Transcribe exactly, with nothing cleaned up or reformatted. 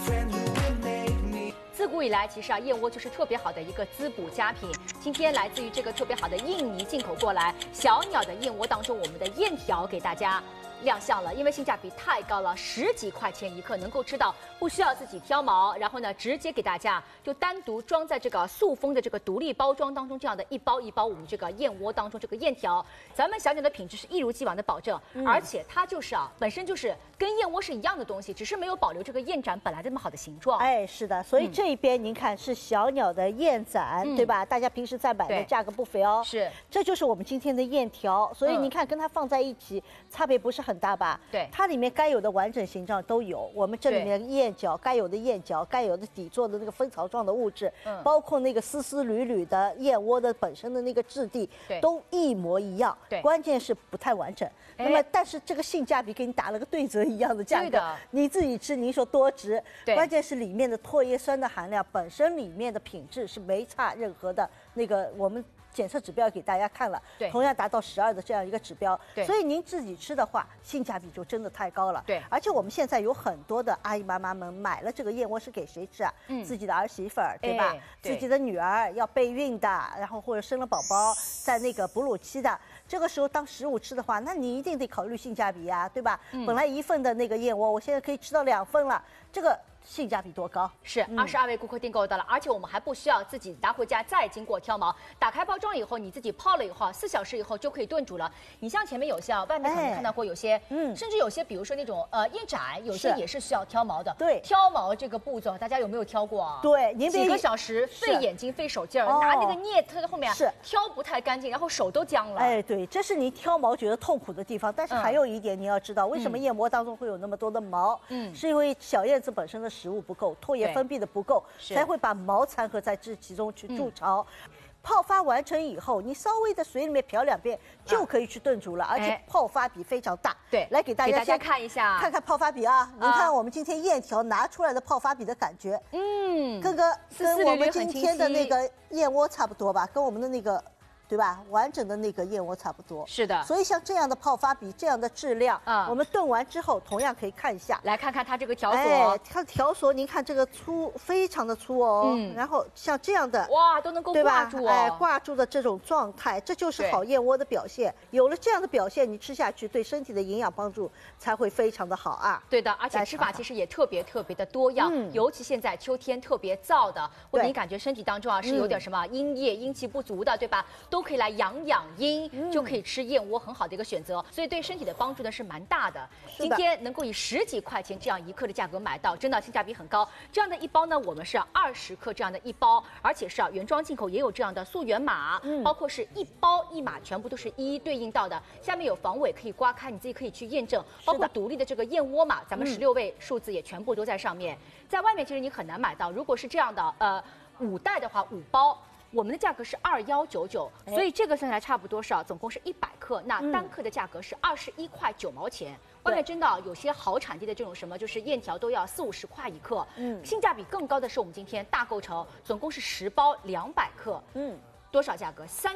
自古以来，其实啊，燕窝就是特别好的一个滋补佳品。今天来自于这个特别好的印尼进口过来小鸟的燕窝当中，我们的燕条给大家亮相了，因为性价比太高了，十几块钱一克，能够吃到不需要自己挑毛，然后呢，直接给大家就单独装在这个塑封的这个独立包装当中，这样的一包一包我们这个燕窝当中这个燕条，咱们小鸟的品质是一如既往的保证，嗯、而且它就是啊，本身就是跟燕窝是一样的东西，只是没有保留这个燕盏本来这么好的形状。 哎，是的，所以这一边您看是小鸟的燕盏，嗯、对吧？大家平时在买的价格不菲哦。 是， 这就是我们今天的燕条，所以您看跟它放在一起，嗯、差别不是很大吧？ 对。 它里面该有的完整形状都有，我们这里面燕角该有的燕角，该有的底座的那个蜂巢状的物质，嗯、包括那个丝丝缕缕的燕窝的本身的那个质地，都一模一样。 对， 关键是不太完整。那么，但是这个性价比给你打了个对折一样的价格，你自己吃，您说多值？关键是里面的唾液酸的含量，本身里面的品质是没差任何的那个我们。检测指标给大家看了，对，同样达到十二的这样一个指标，对，所以您自己吃的话，性价比就真的太高了，对。而且我们现在有很多的阿姨妈妈们买了这个燕窝是给谁吃啊？嗯，自己的儿媳妇儿，对吧？哎、自己的女儿要备孕的，然后或者生了宝宝，在那个哺乳期的，这个时候当食物吃的话，那你一定得考虑性价比呀、啊，对吧？嗯、本来一份的那个燕窝，我现在可以吃到两份了，这个。性价比多高？是二十二位顾客订购到了，而且我们还不需要自己拿回家再经过挑毛，打开包装以后，你自己泡了以后，四小时以后就可以炖煮了。你像前面有些啊，外面可能看到过有些，嗯，甚至有些，比如说那种呃燕盏，有些也是需要挑毛的。对，挑毛这个步骤，大家有没有挑过啊？ 对，您几个小时费眼睛费手劲儿，拿那个镊特在后面是挑不太干净，然后手都僵了。 哎，对，这是您挑毛觉得痛苦的地方。但是还有一点你要知道，为什么燕窝当中会有那么多的毛？嗯，是因为小燕子本身的食物不够。唾液分泌的不够，才会把毛掺和在这其中去筑巢。嗯、泡发完成以后，你稍微在水里面漂两遍就可以去炖煮了，而且泡发比非常大。对，来给大家给大家看一下， 看看泡发比啊！您看我们今天燕条拿出来的泡发比的感觉，嗯，跟个跟我们今天的那个燕窝差不多吧，跟我们的那个。对吧？完整的那个燕窝差不多。 是的。 所以像这样的泡发比，这样的质量，啊、嗯，我们炖完之后同样可以看一下， 来看看它这个条索。 哎，它条索，您看这个粗，非常的粗哦。嗯。然后像这样的， 哇，都能够挂住哦。 哎，挂住的这种状态，这就是好燕窝的表现。有了这样的表现，你吃下去对身体的营养帮助才会非常的好啊。 对的，而且吃法其实也特别特别的多样，嗯、尤其现在秋天特别燥的，或者你感觉身体当中啊是有点什么阴液、阴气不足的，对吧？都可以来养养。阴、嗯、就可以吃燕窝，很好的一个选择，所以对身体的帮助呢是蛮大的。今天能够以十几块钱这样一克的价格买到，真的性价比很高。这样的一包呢，我们是二十克这样的一包，而且是啊原装进口，也有这样的溯源码，嗯、包括是一包一码，全部都是一一对应到的。下面有防伪可以刮开，你自己可以去验证，包括独立的这个燕窝码，咱们十六位数字也全部都在上面。嗯、在外面其实你很难买到，如果是这样的，呃，五袋的话，五包。我们的价格是二幺九九，所以这个算下来差不多少，总共是一百克，那单克的价格是二十一块九毛钱。外面真的有些好产地的这种什么，就是燕条都要四五十块一克，嗯，性价比更高的是我们今天大购城，总共是十包两百克，嗯，多少价格？三。